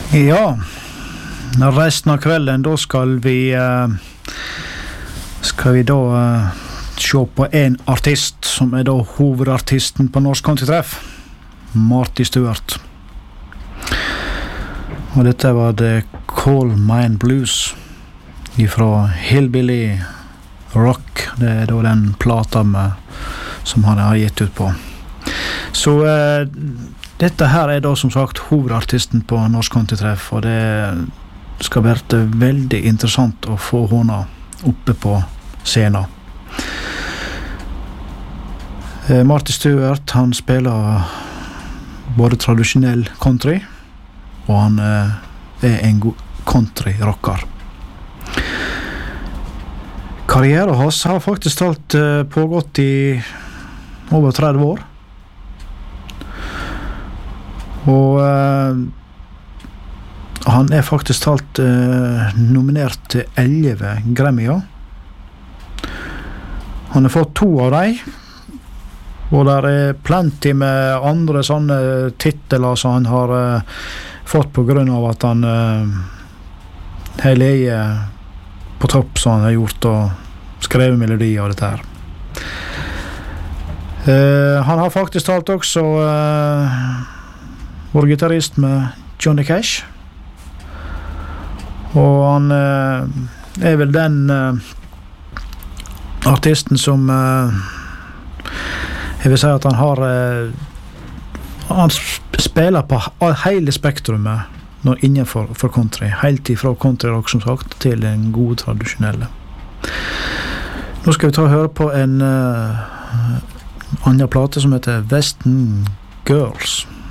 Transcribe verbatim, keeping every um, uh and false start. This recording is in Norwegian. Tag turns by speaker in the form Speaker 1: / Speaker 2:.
Speaker 1: Ja, resten av kvelden da skal vi uh, skal vi da uh, se på en artist som er da hovedartisten på Norsk Countrytreff, Marty Stuart. Og dette var The Coal Mine Blues ifra Hillbilly Rock. Det er da den plata med, som han har gitt ut på. Så uh, dette her er da som sagt hovedartisten på Norsk Countrytreff, og det skal være veldig interessant å få henne oppe på scenen. Eh, Marty Stuart, han spiller både tradisjonell country, og han eh, er en god country-rocker. Karrieren hans har faktisk talt eh, pågått i over tretti år. Og uh, han er faktisk talt uh, nominert til elleve Grammyer. Han har fått to av dem, og der er plenty med andre sånne titler som han har uh, fått på grunn av at han uh, har leget på topp som han har gjort og skrevet melodier av dette her. Uh, han har faktisk talt også uh, vår gitarrist med Johnny Cash, og han eh, er vel den eh, artisten som eh, jeg vil si at han har eh, han spiller på hele spektrumet når innenfor for country, helt ifra country rock som sagt til en god tradisjonelle. Nå skal vi ta og høre på en eh, annen plate som heter Western Girls.